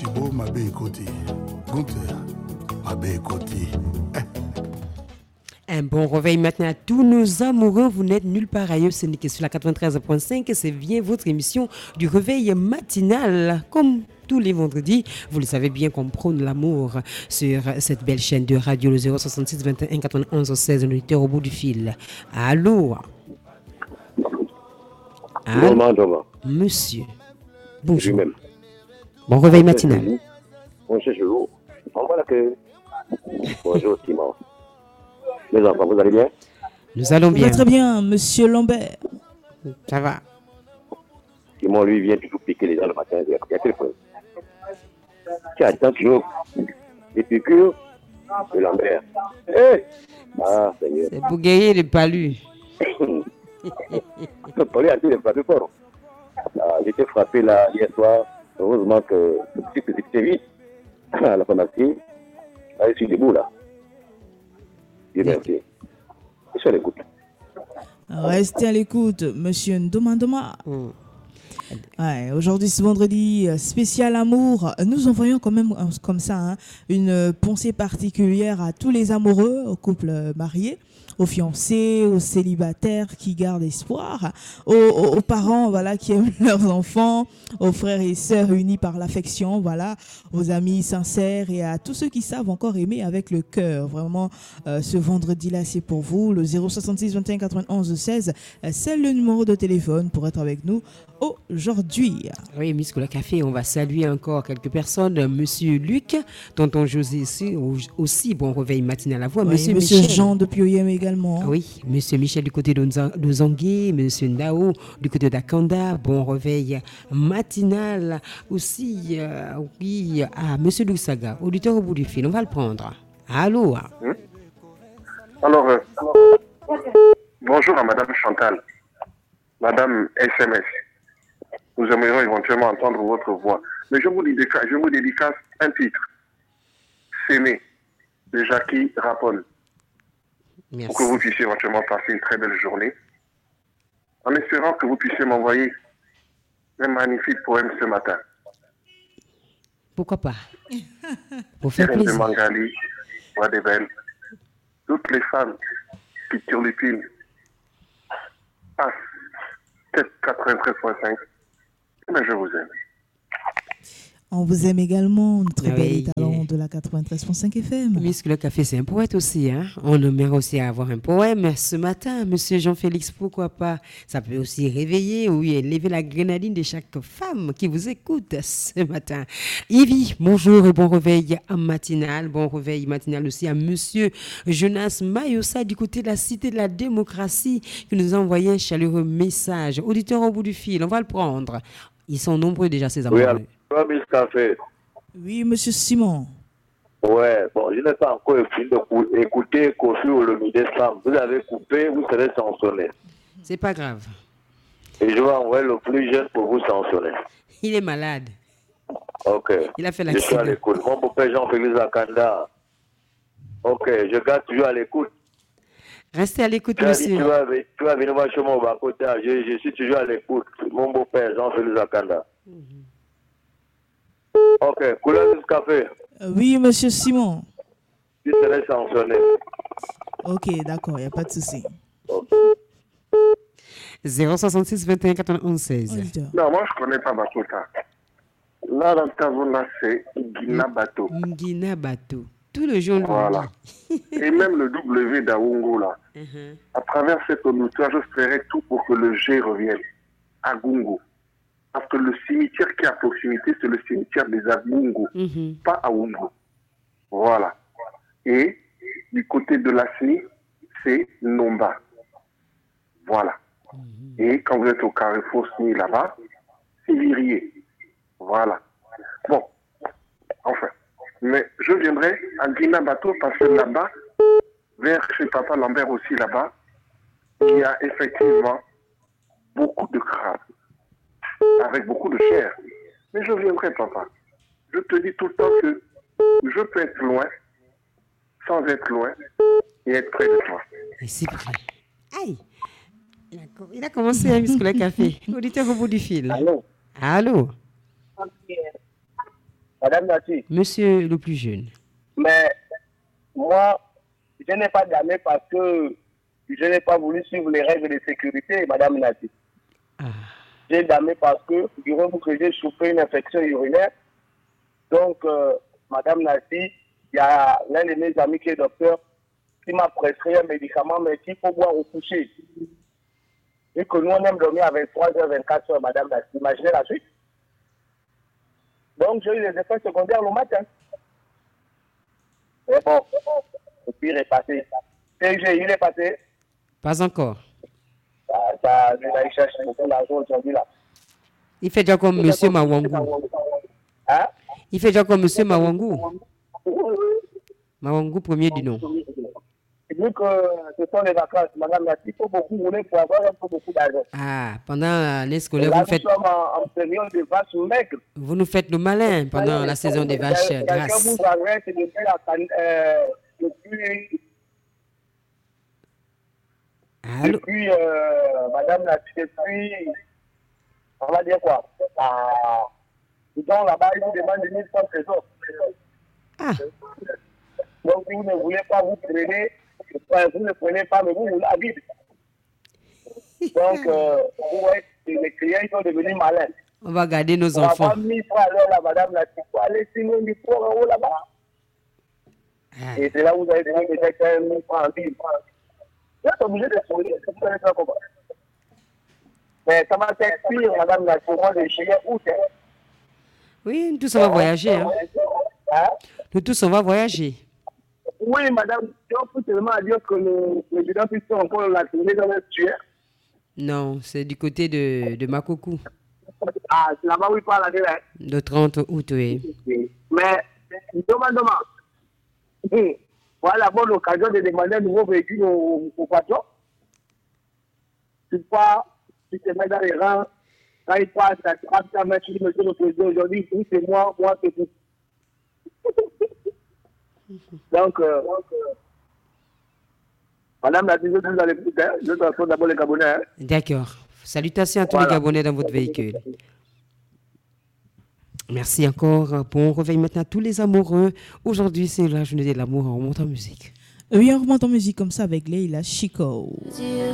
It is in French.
Oh, ma belle côté. Gunther, ma belle côté. Un bon réveil maintenant à tous nos amoureux. Vous n'êtes nulle part ailleurs, ce n'est que sur la 93.5. C'est bien votre émission du réveil matinal. Comme tous les vendredis, vous le savez bien qu'on prône l'amour sur cette belle chaîne de radio, le 066 21 91 16, on était au bout du fil. Allô? Allô? Monsieur. Bonjour. Lui-même. Bon réveil matinal. Bonjour. Voilà que... Bonjour, Simon. Mes enfants, vous allez bien? Nous allons bien. Très bien, monsieur Lambert. Ça va. Simon, lui, vient toujours piquer les gens le matin. Il y a quel problème? Tu attends toujours des piqûres de Lambert. Hey! Ah, Seigneur. C'est pour guérir les palus. Le palu a été frappé fort. J'étais frappé là hier soir. Heureusement que c'était vite à la pharmacie. Là, je suis debout là. Dieu merci. Je suis à l'écoute. Restez à l'écoute, monsieur Ndoma. Ouais, aujourd'hui, ce vendredi spécial amour, nous envoyons quand même comme ça une pensée particulière à tous les amoureux, aux couples mariés, aux fiancés, aux célibataires qui gardent espoir, aux parents voilà, qui aiment leurs enfants, aux frères et sœurs unis par l'affection, voilà, aux amis sincères et à tous ceux qui savent encore aimer avec le cœur. Vraiment, ce vendredi-là, c'est pour vous. Le 066 21 91 16, c'est le numéro de téléphone pour être avec nous aujourd'hui. Oui, Miss Cola Café, on va saluer encore quelques personnes. Monsieur Luc, tonton José aussi, bon réveil matinal à vous. Oui, Monsieur Monsieur Michel. Jean de Pioyem également. Oui, Monsieur Michel du côté de Zangué, Monsieur Ndao du côté d'Akanda, bon réveil matinal aussi, oui, à Monsieur Loussaga, auditeur au bout du fil, on va le prendre. Allô? Alors, bonjour à Madame Chantal, Madame SMS. Nous aimerions éventuellement entendre votre voix. Mais je vous dédicace un titre. S'aimer, de Jackie Rapone. Merci. Pour que vous puissiez éventuellement passer une très belle journée. En espérant que vous puissiez m'envoyer un magnifique poème ce matin. Pourquoi pas? Pour faire Irène de plaisir. Mangali, Voix des Belles, toutes les femmes qui turlupinent passent 93.5. Mais je vous aime. On vous aime également, très bel Oui. talent de la 93.5 FM. Miss Cola Café, c'est un poète aussi, hein? On aimerait aussi avoir un poème ce matin, Monsieur Jean-Félix, pourquoi pas? Ça peut aussi réveiller, oui, élever la grenadine de chaque femme qui vous écoute ce matin. Yvi, bonjour et bon réveil matinal. Bon réveil matinal aussi à Monsieur Jonas Mayossa du côté de la Cité de la Démocratie qui nous a envoyé un chaleureux message. Auditeur au bout du fil, on va le prendre. Ils sont nombreux déjà, ces amoureux. Oui, Miss Café. Oui, monsieur Simon. Ouais, bon, je n'ai pas encore écouté Kofi Olomide Sam. Vous avez coupé, vous serez sanctionné. C'est pas grave. Et je vais envoyer le plus jeune pour vous sanctionner. Il est malade. Ok. Il a fait Je suis à l'accident. l'écoute. Mon beau-père Jean-Félix Akanda. Ok, je garde toujours à l'écoute. Restez à l'écoute, Tu as dit, monsieur. tu vas venir voir chez moi au bas-côté. Je suis toujours à l'écoute. Mon beau-père Jean-Félix Akanda. Ok, couleur du café. Oui, monsieur Simon. Tu serais sanctionné. Ok, d'accord, il n'y a pas de souci. 066 21 91 16. Auditeur. Non, moi je ne connais pas Bakota. Là, dans ta zone là, c'est Guina Bateau. Ngina Bato. Tout le jour, Voilà. Et même le W d'Aoungo là. À travers cette auditoire, je ferai tout pour que le G revienne à Gungo. Parce que le cimetière qui est à proximité, c'est le cimetière des Agungo, pas Aoungo. Voilà. Et du côté de la SNI, c'est Nomba. Voilà. Et quand vous êtes au carrefour SNI là-bas, c'est Virier. Voilà. Bon. Enfin. Mais je viendrai à Guina Bateau parce que là-bas, vers chez Papa Lambert aussi là-bas, il y a effectivement beaucoup de crabes, avec beaucoup de chair. Mais je viendrai, papa. Je te dis tout le temps que je peux être loin, sans être loin, et être près de toi. Et c'est prêt. Aïe! Il a commencé à muscler le café. Auditeur au bout du fil. Allô? Allô? Madame Nati. Monsieur le plus jeune. Mais moi, je n'ai pas damé parce que je n'ai pas voulu suivre les règles de sécurité, Madame Nati. J'ai damé parce que, dirons-vous que j'ai souffert une infection urinaire. Donc, Madame Nati, il y a l'un de mes amis qui est docteur qui m'a prescrit un médicament, mais qu'il faut boire au coucher. Et que nous, on aime dormir à 23h, 24h, Madame Nati. Imaginez la suite. Donc, j'ai eu des effets secondaires le matin. Mais bon, le pire est passé. Il est passé. Pas encore. Il cherche beaucoup d'argent aujourd'hui là. Il fait déjà comme Monsieur Mawangou. Hein? Il fait déjà comme Monsieur Mawangou. Mawangou, premier du nom. Vu que ce sont les vacances, Madame Nati, il faut beaucoup rouler pour avoir un peu beaucoup d'argent. Ah, pendant l'année scolaire, là, nous sommes en période de vaches maigres. Vous nous faites le malin pendant la saison des vaches grasses. Quelqu'un vous arrête depuis Madame Nati, depuis, on va dire quoi, disons là-bas, ils vous demandent 1100 trésors. Ah. Donc, si vous ne voulez pas vous prenez, vous ne prenez pas, mais vous la vide. Donc, vous voyez, les clients sont devenus malins. On va garder nos enfants. On va 1000 francs à l'heure, là, Madame Nati, il faut aller sinon du 3 € là-bas. Et c'est là où vous avez besoin de faire 1000 francs, 1000 francs. Vous êtes obligé de sourire, c'est tout à fait comment. Mais ça va t'expliquer, Madame Nati, au mois de juillet, août. Oui, nous tous on va voyager. Hein? Nous tous on va voyager. Oui, madame, on peut seulement dire que le président puisse encore la tournée dans le tuer. Non, c'est du côté de Makoukou. Ah, c'est là-bas où il parle là. Le 30 août, oui. Mais, demande. Voilà la bonne occasion de demander un nouveau véhicule au patron. Tu pars, tu te mets dans les rangs, quand il passe, tu passes ta main, tu dis, monsieur le président, aujourd'hui, c'est moi c'est vous. Donc, madame la directrice, vous allez écouter, je transforme d'abord les Gabonais. Hein. D'accord. Salutations à tous les Gabonais dans votre véhicule. Merci encore. Bon réveil maintenant à tous les amoureux. Aujourd'hui, c'est la journée de l'amour. On remonte en musique. Oui, on remonte en musique comme ça avec Leila Chico.